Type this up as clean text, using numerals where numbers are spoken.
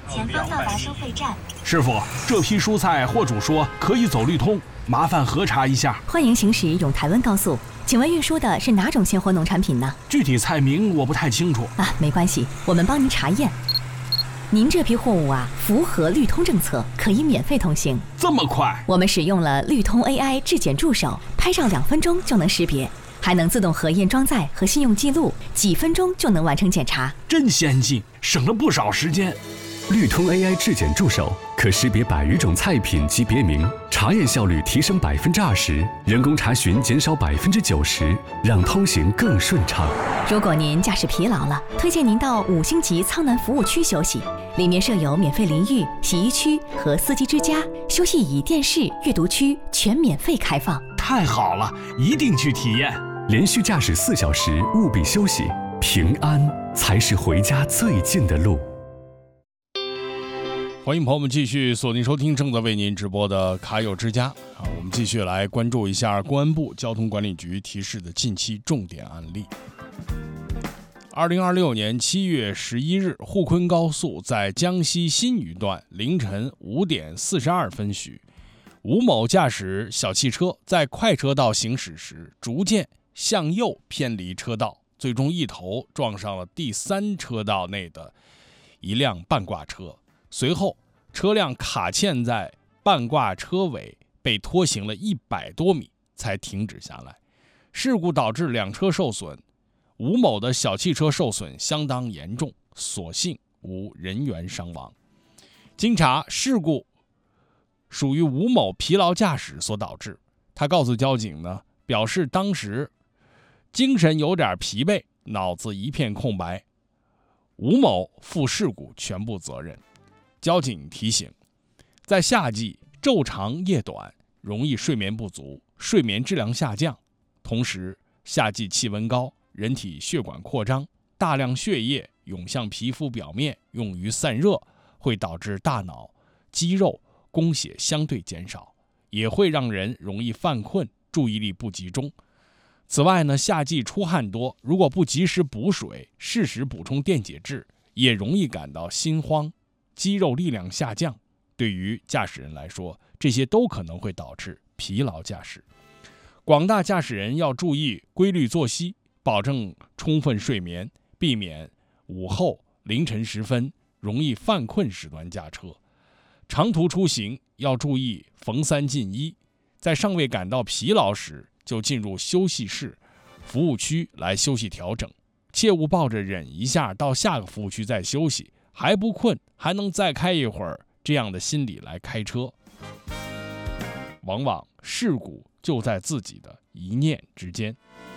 前方到达收费站。 师傅，这批蔬菜货主说可以走绿通，麻烦核查一下。 欢迎行驶永台湾高速，请问运输的是哪种鲜活农产品呢？ 具体菜名我不太清楚。 没关系，我们帮您查验。您这批货物符合绿通政策，可以免费通行。 这么快？ 我们使用了绿通 AI 质检助手，拍照2分钟就能识别，还能自动核验装载和信用记录，几分钟就能完成检查。 真先进，省了不少时间。 绿通 AI 质检助手可识别100余种菜品及别名，查验效率提升20%，人工查询减少90%，让通行更顺畅。 如果您驾驶疲劳了，推荐您到5星级苍南服务区休息，里面设有免费淋浴、洗衣区和司机之家，休息椅、电视、阅读区全免费开放。 太好了，一定去体验。 连续驾驶4小时，务必休息，平安才是回家最近的路。 欢迎朋友们继续锁定收听正在为您直播的卡友之家我们继续来关注一下公安部交通管理局提示的近期重点案例。2026年7月11日，沪昆高速在江西新余段凌晨5点42分许，吴某驾驶小汽车在快车道行驶时，逐渐向右偏离车道，最终一头撞上了第3车道内的一辆半挂车。随后，车辆卡嵌在半挂车尾，被拖行了100多米才停止下来。事故导致2车受损，吴某的小汽车受损相当严重，所幸无人员伤亡。经查，事故属于吴某疲劳驾驶所导致。他告诉交警呢，表示当时精神有点疲惫，脑子一片空白，吴某负事故全部责任。交警提醒，在夏季昼长夜短，容易睡眠不足，睡眠质量下降。同时，夏季气温高，人体血管扩张，大量血液涌向皮肤表面，用于散热，会导致大脑、肌肉供血相对减少，也会让人容易犯困，注意力不集中。此外呢，夏季出汗多，如果不及时补水，适时补充电解质，也容易感到心慌，肌肉力量下降。对于驾驶人来说，这些都可能会导致疲劳驾驶。广大驾驶人要注意规律作息，保证充分睡眠，避免午后、凌晨时分容易犯困时段驾车。长途出行要注意逢3进1，在尚未感到疲劳时就进入休息室、服务区来休息调整，切勿抱着忍一下到下个服务区再休息，还不困还能再开一会儿这样的心理来开车。往往事故就在自己的一念之间。